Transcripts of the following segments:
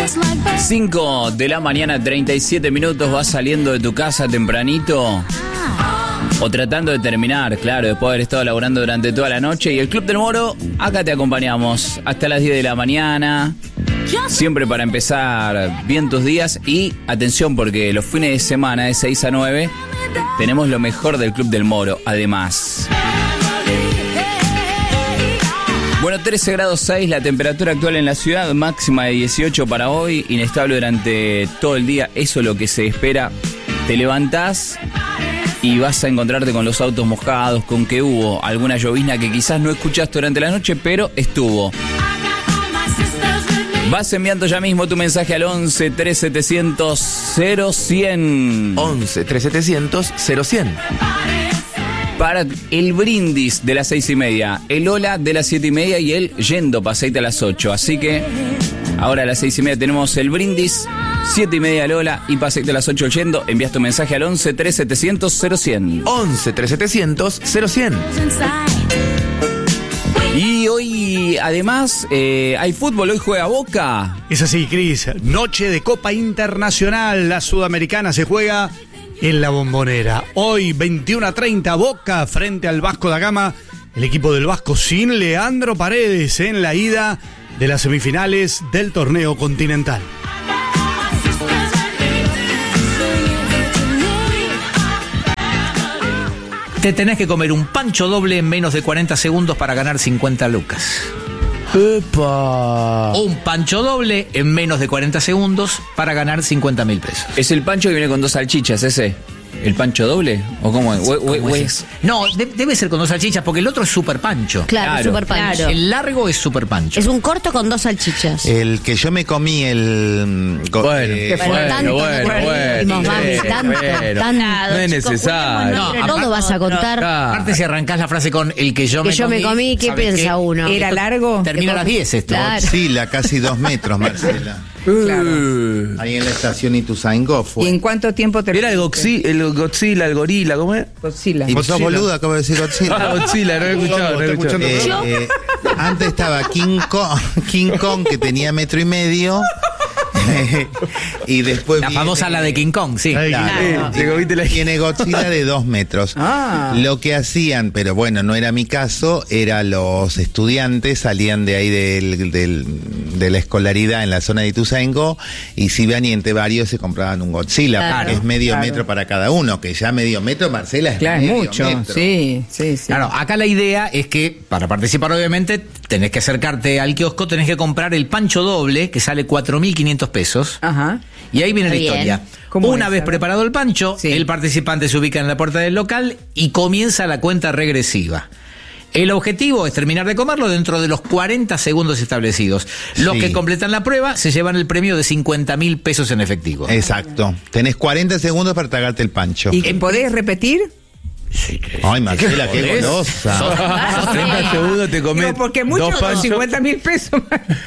5 de la mañana, 37 minutos, vas saliendo de tu casa tempranito o tratando de terminar, claro, después de haber estado laburando durante toda la noche. Y el Club del Moro, acá te acompañamos hasta las 10 de la mañana, siempre para empezar bien tus días. Y atención, porque los fines de semana de 6 a 9 tenemos lo mejor del Club del Moro, además. Bueno, 13 grados 6 la temperatura actual en la ciudad, máxima de 18 para hoy, inestable durante todo el día, eso es lo que se espera. Te levantás y vas a encontrarte con los autos mojados, con que hubo alguna llovizna que quizás no escuchaste durante la noche, pero estuvo. Vas enviando ya mismo tu mensaje al 11 3700 0100. 11 3700 0100. Para el brindis de las 6:30, el hola de las 7:30 y el yendo paseite a las 8. Así que ahora a las 6:30 tenemos el brindis, 7:30 el hola y paseite a las 8 el yendo. Envías tu mensaje al 11 3700 0100. 11 3700 0100. Y hoy, además, hay fútbol, hoy juega Boca. Es así, Cris. Noche de Copa Internacional. La Sudamericana se juega en la Bombonera. Hoy, 21:30, Boca frente al Vasco da Gama. El equipo del Vasco sin Leandro Paredes en la ida de las semifinales del torneo continental. Te tenés que comer un pancho doble en menos de 40 segundos para ganar 50 lucas. ¡Epa! Un pancho doble en menos de 40 segundos para ganar 50.000 pesos. ¿Es el pancho que viene con 2 salchichas ese? ¿El pancho doble? ¿O cómo es? ¿Cómo es? No, debe ser con 2 salchichas porque el otro es super pancho. Claro, super pancho. Claro. El largo es super pancho. Es un corto con 2 salchichas. El que yo me comí, el... Tanto, no es necesario. Todo vas a contar. Aparte si arrancás la frase con el que yo me comí, ¿qué piensa uno? ¿Era largo? Termina a las 10 esto. Claro. Sí, casi 2 metros, Marcela. Claro. Ahí en la estación Ituzaingó fue. ¿Y en cuánto tiempo te Era el Godzilla, el gorila, ¿cómo es? Godzilla. ¿Y sos boludo? Acabo de decir Godzilla. Godzilla, no he escuchado. Antes estaba King Kong, que tenía 1,5 metros. Y después la famosa la de King Kong, sí. Claro. Tiene Godzilla de 2 metros. Lo que hacían, pero bueno, no era mi caso, era los estudiantes salían de ahí de la escolaridad en la zona de Ituzaingó y si iban y entre varios se compraban un Godzilla. Claro, es medio metro para cada uno, que ya medio metro, Marcela, es Claro, es medio mucho. metro. Sí. Claro, acá la idea es que para participar obviamente tenés que acercarte al kiosco, tenés que comprar el pancho doble que sale 4.500 pesos. Ajá. Y ahí viene la Bien. historia. ¿Cómo Una es? vez A ver. preparado el pancho, Sí. el participante se ubica en la puerta del local y comienza la cuenta regresiva. El objetivo es terminar de comerlo dentro de los 40 segundos establecidos. Los Sí. que completan la prueba se llevan el premio de 50.000 pesos en efectivo. Exacto. Tenés 40 segundos para tragarte el pancho. ¿Y podés repetir? Sí, que- Ay, Marcela, qué ¿Podés? golosa. A 30 segundos te comes No, porque mucho 2 panchos. 50.000 pesos.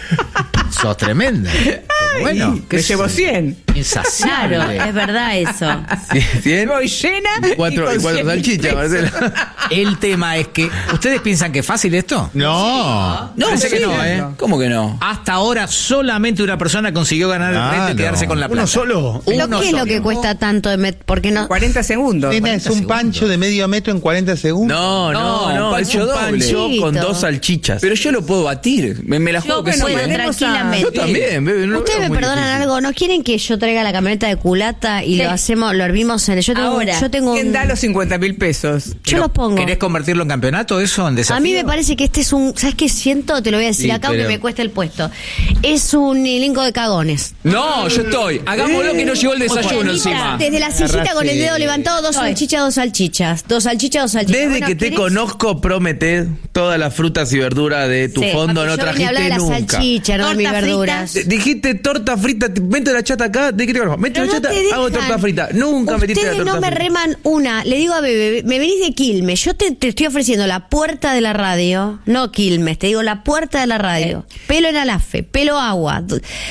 Sos tremenda. Bueno, Me llevo 100. insaciable. Claro, es verdad eso. 100 Voy llena. y 4 con 100.000 salchichas, pesos. Marcela. El tema es que, ¿ustedes piensan que es fácil esto? No. No, parece que no, ¿eh? ¿Cómo que no? Hasta ahora solamente una persona consiguió ganar el reto y quedarse con la plata. ¿Uno solo? ¿Pero Uno qué es lo solo. que cuesta tanto? Porque no. 40 segundos. Tenés un pancho de medio metro en 40 segundos. No, un es pancho un doble. pancho con Chiquito. 2 salchichas. Pero yo lo puedo batir, me la juego que sí. Pueden mandemos a- tranquilamente. Yo también, bebé. No Ustedes veo me muy perdonan difícil. algo, ¿no quieren que yo traiga la camioneta de culata y Sí. lo hervimos en el... Ahora, yo tengo ¿quién un... da los 50.000 pesos? Yo los pongo. ¿Querés convertirlo en campeonato eso, en desafío? A mí me parece que este es un... ¿Sabes qué siento? Te lo voy a decir Sí, acá aunque pero- me cueste el puesto. Es un elenco de cagones. No, yo estoy. Hagámoslo que no llegó el desayuno encima. Desde la sillita con el dedo levantado, 2 salchichas, 2 salchichas. 2 salchichas, 2 salchichas. Desde Bueno, que te ¿querés? conozco, prometés todas las frutas y verduras de tu Sí, fondo, no yo venía a hablar trajiste de la nunca. salchicha, no de mis Torta verduras. Dijiste torta frita, meto la chata acá, ¿de qué te conozco? Meto Pero la no chata, te hago dejan. torta frita. Nunca metiste la Ustedes torta no me frita. reman una. Le digo a Bebe, me venís de Quilmes. Yo te estoy ofreciendo la puerta de la radio. No Quilmes, te digo la puerta de la radio. Pelo en Alafe, pelo agua.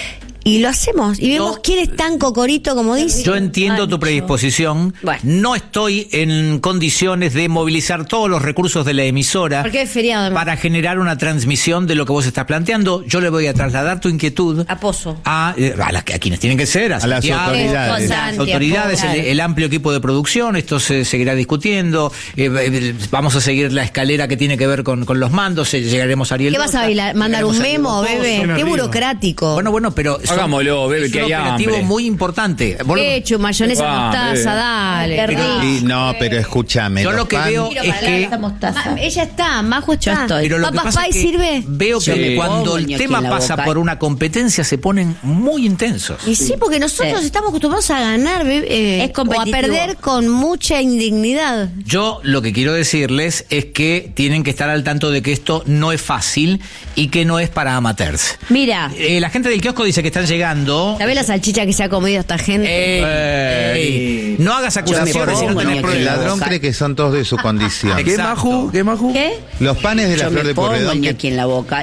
y lo hacemos. Y vemos Yo- quién es tan cocorito como dice. Yo entiendo tu predisposición. Bueno. No estoy en condiciones de movilizar todos los recursos de la emisora Porque es feriado, además. para generar una transmisión de lo que vos estás planteando. Yo le voy a trasladar tu inquietud A Pozo. a quienes tienen que ser, a A las Santiago, autoridades. las autoridades, Claro. el amplio equipo de producción. Esto se seguirá discutiendo. Vamos a seguir la escalera que tiene que ver con los mandos. Llegaremos a Ariel. ¿Qué vas a Dota, bailar? ¿Mandar un llegaremos a memo, Diego bebé? Pozo. Qué burocrático. Bueno, pero Hagámoslo, bebé, es que un hay operativo hambre. muy importante. Vos lo- Ketchup, mayonesa, Ah, mostaza, dale. Qué rico. Y no, pero escúchame. Yo los lo que pan- veo es que Ella está, Majo está. Yo estoy. pero lo que ¿Papas pasa pie es que sirve? veo que Sí. cuando el Pongo tema aquí en la pasa boca. por una competencia se ponen muy intensos. Y sí, porque nosotros estamos acostumbrados a ganar, bebé, Es o a competitivo. perder con mucha indignidad. Yo lo que quiero decirles es que tienen que estar al tanto de que esto no es fácil y que no es para amateurs. Mira, La gente del kiosco dice que están llegando. ¿Sabés la salchicha que se ha comido esta gente? Ey, no hagas Ya acusaciones si no por tenés el pruebas. ladrón cree que son todos de su condición. ¿Qué Exacto. Maju? ¿Qué Maju? ¿qué? Los panes de la Yo flor me de pongo el Porredón que ñoqui en la boca.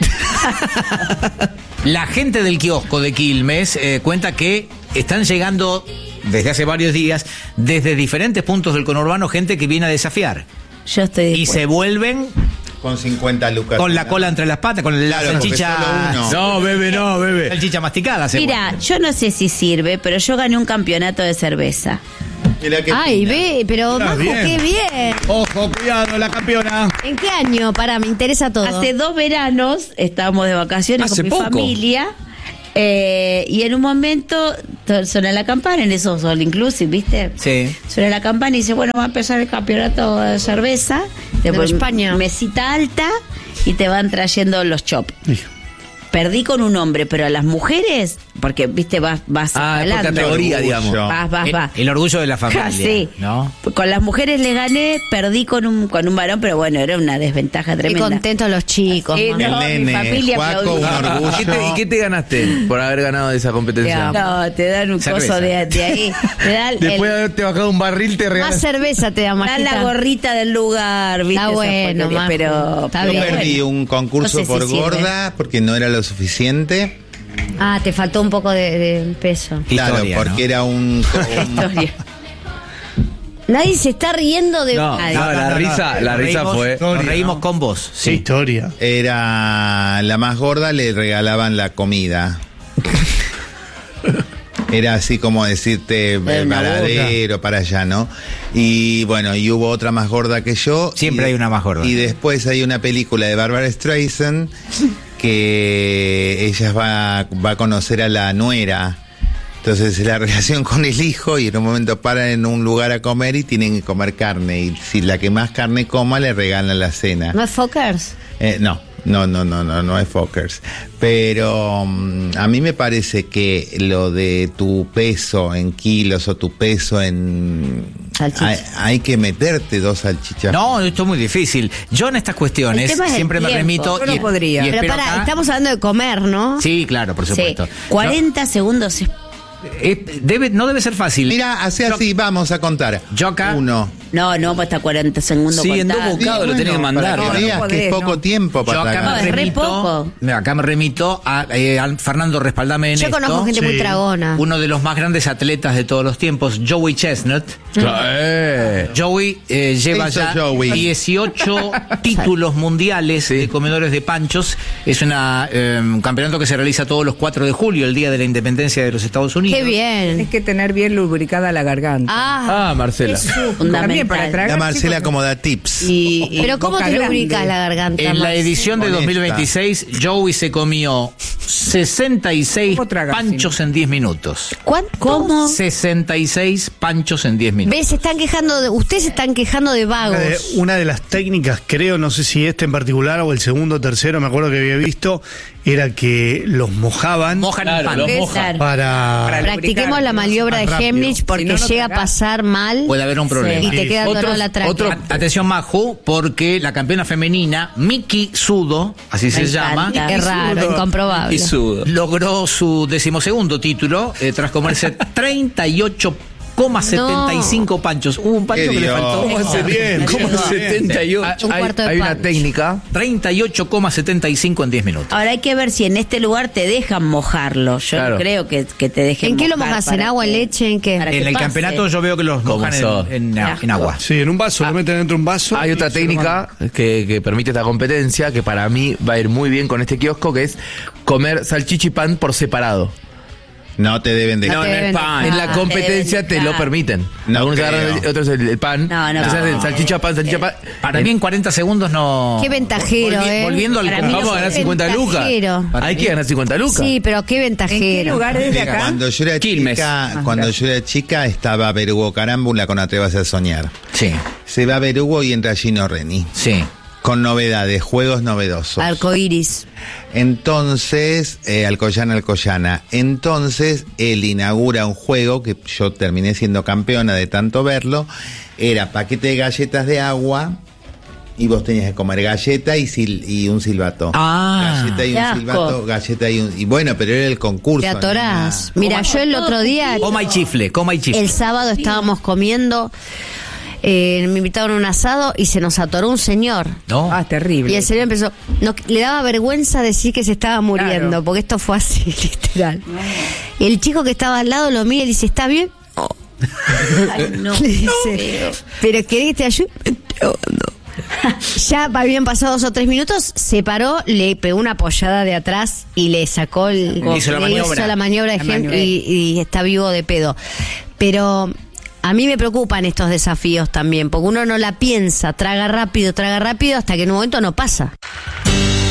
La gente del kiosco de Quilmes cuenta que están llegando desde hace varios días, desde diferentes puntos del conurbano, gente que viene a desafiar. Yo estoy Y dispuesta. se vuelven con 50 lucas. con la cola entre las patas, con la Claro, porque salchicha. solo uno. No, bebé, no, bebé. Salchicha masticada, se Mira, vuelven. yo no sé si sirve, pero yo gané un campeonato de cerveza. Mirá qué Ay, fina. ve, pero Está Majo, bien. qué bien. Ojo, cuidado, la campeona. ¿En qué año? Pará, me interesa todo. Hace 2 veranos estábamos de vacaciones Hace con mi poco. familia. Y en un momento suena la campana, en esos all inclusive, ¿viste? Sí. Suena la campana y dice, bueno, va a empezar el campeonato de cerveza. Después España. mesita alta y te van trayendo los chops. Perdí con un hombre, pero a las mujeres, porque, viste, vas Ah, es por escalando. categoría, digamos. Vas. El orgullo de la familia. Sí. ¿No? Con las mujeres le gané, perdí con un varón, pero bueno, era una desventaja Qué tremenda. contentos los chicos. Sí, Majo. no, El mi nene, familia Juaco, aplaudió. un orgullo. ¿Y qué te ganaste por haber ganado esa competencia? No, te dan un Cerveza. coso de ahí. Te dan Después de haberte bajado un barril, te Más regalas. cerveza te da, dan Majita. la gorrita del lugar, ¿viste? Está Esa bueno, porquería, Majo. pero Está Yo bien. perdí un concurso No sé si por sirve. gorda porque no era lo suficiente. Ah, te faltó un poco de peso. Claro, Historia, porque ¿no? era un historia. Nadie se está riendo de... No, Ay, no, la risa Nos fue. Nos reímos con vos. Qué Sí. historia. era la más gorda, le regalaban la comida. Era así como decirte varadero para allá, ¿no? Y bueno, y hubo otra más gorda que yo. Siempre Y hay una más gorda. Y después hay una película de Barbara Streisand que ella va a conocer a la nuera. Entonces la relación con el hijo y en un momento paran en un lugar a comer y tienen que comer carne. Y si la que más carne coma le regalan la cena. ¿No es Fockers? No es Fockers. Pero a mí me parece que lo de tu peso en kilos o tu peso en... Salchicha. Hay que meterte 2 salchichas. No, esto es muy difícil. Yo en estas cuestiones El tema es el siempre me tiempo. remito. Yo no podría. y Pero espero pará, acá- estamos hablando de comer, ¿no? Sí, claro, por Sí. supuesto. 40 segundos. No debe ser fácil. Mira, hace así, vamos a contar. Yo acá- 1. No, pues hasta 40 segundos. Sí, en dos contando. bocados lo tenés que mandar. Para que No, veas no que es podés, poco no. tiempo Yo para acá tragar. No, es re remito, poco. acá me remito a Fernando, respaldame en Yo esto. conozco gente muy Sí. tragona. Uno de los más grandes atletas de todos los tiempos, Joey Chestnut. Joey lleva Hizo ya Joey. 18 títulos mundiales de comedores de panchos. Es un campeonato que se realiza todos los 4 de julio, el día de la independencia de los Estados Unidos. Qué bien. Tienes que tener bien lubricada la garganta. Ah, Marcela. También para Fundamental. tragar. La Marcela chicos, como da tips. pero ¿cómo boca te grande. lubricas la garganta? En la Max? edición de Honesta. 2026, Joey se comió 66 ¿Cómo tragas, panchos en 10 minutos. ¿Cuánto? ¿Cómo? 66 panchos en 10 minutos. ¿Ves? Se están quejando de... Ustedes se están quejando de vagos. Una de las técnicas, creo, no sé si este en particular o el segundo o tercero, me acuerdo que había visto, era que los mojaban Mojan el pan. los ¿Qué moja. tal? para... Practiquemos lubricar, la maniobra de más rápido. Hemlich porque Si no, no llega a tragás. pasar mal Puede haber un problema. y te queda atorado la tráquea. Atención, Majo, porque la campeona femenina, Miki Sudo, así se Me llama, encanta. Qué raro, incomprobable. Y sudo. logró su 12º título tras comerse 38 38,75 panchos. Hubo un pancho ¿Qué que le dio? faltó. ¿Cómo hace bien? Como ¿Cómo hace bien? 78. Un cuarto de Hay una pancho. técnica. 38,75 en 10 minutos. Ahora hay que ver si en este lugar te dejan mojarlo. Yo Claro. no creo que te dejen ¿En qué lo mojar mojas? ¿En para agua, que- leche? ¿En qué? para que En el pase. campeonato yo veo que los ¿Cómo mojan sos? en agua. Sí, en un vaso, lo meten dentro de un vaso. Hay otra y se lo técnica que permite esta competencia que para mí va a ir muy bien con este kiosco, que es comer salchicha y pan por separado. No te deben dejar. No, no es pan. En la te competencia deben te lo dejar. permiten. No Algunos creo. agarran otros el pan. No, Entonces hacen salchicha, pan. Para mí en 40 segundos no... Qué ventajero, Volviendo al Para mí Vamos a ganar 50 lucas. ventajero. Hay que ganar 50 lucas. Sí, pero qué ¿En qué ventajero. lugar es de Mira, acá? cuando yo era Quilmes. chica, estaba Berugo Carámbula con Atrevas a Soñar. Sí, Se va Berugo y entra Gino Reni. sí. Con novedades, juegos novedosos. Arcoiris. Entonces, Alcoyana. Entonces, él inaugura un juego que yo terminé siendo campeona de tanto verlo. Era paquete de galletas de agua y vos tenías que comer galleta y un silbato. Ah, Galleta y qué un asco. silbato, galleta y bueno, pero era el concurso. Te atorás. nena. Mira, yo el otro día, Coma y chifle. el sábado estábamos comiendo, me invitaron a un asado y se nos atoró un señor. ¿No? Ah, terrible. Y el señor empezó, le daba vergüenza decir que se estaba muriendo, Claro. porque esto fue así, literal. Y el chico que estaba al lado lo mira y dice, ¿está bien? Ay, no. Le dice, ¿pero querés que te ayude? No. Ya habían pasado 2 o 3 minutos, se paró, le pegó una apoyada de atrás y le sacó Hizo la maniobra. hizo la maniobra de La ejemplo maniobra. y está vivo de pedo. Pero a mí me preocupan estos desafíos también, porque uno no la piensa, traga rápido hasta que en un momento no pasa.